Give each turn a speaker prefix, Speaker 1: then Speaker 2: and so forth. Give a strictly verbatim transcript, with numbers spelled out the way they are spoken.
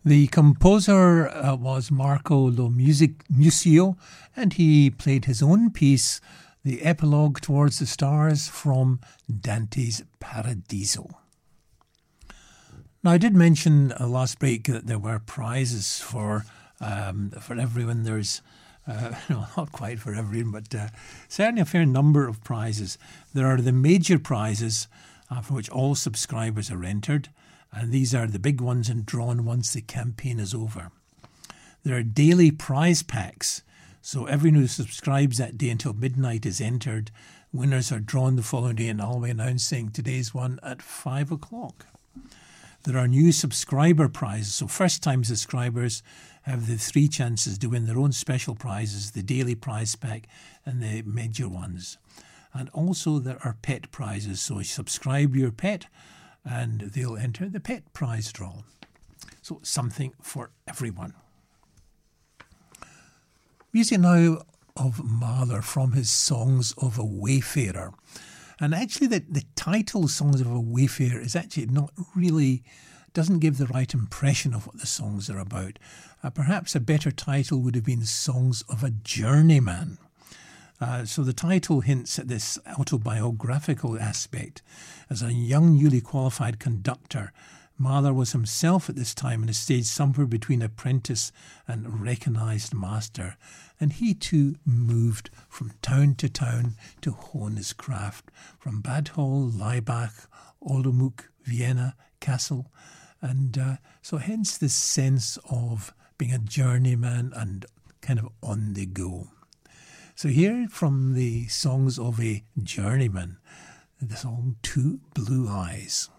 Speaker 1: The composer uh, was Marco Lo Music Musio, and he played his own piece, the Epilogue Towards the Stars from Dante's Paradiso. Now, I did mention uh, last break that there were prizes for um, for everyone. There's, uh, no, not quite for everyone, but uh, certainly a fair number of prizes. There are the major prizes uh, for which all subscribers are entered, and these are the big ones and drawn once the campaign is over. There are daily prize packs, so everyone who subscribes that day until midnight is entered. Winners are drawn the following day, and I'll be announcing today's one at five o'clock. There are new subscriber prizes, so first-time subscribers have the three chances to win their own special prizes, the daily prize pack and the major ones. And also there are pet prizes, so subscribe your pet and they'll enter the pet prize draw. So something for everyone. Music now of Mahler from his Songs of a Wayfarer. And actually the, the title Songs of a Wayfarer is actually not really, doesn't give the right impression of what the songs are about. Uh, perhaps a better title would have been Songs of a Journeyman. Uh, so the title hints at this autobiographical aspect. As a young, newly qualified conductor, Mahler was himself at this time in a stage somewhere between apprentice and recognised master, and he too moved from town to town to hone his craft, from Bad Hall, Laibach, Olomouc, Vienna, Kassel, and uh, so hence this sense of being a journeyman and kind of on the go. So here from the Songs of a Journeyman, the song Two Blue Eyes.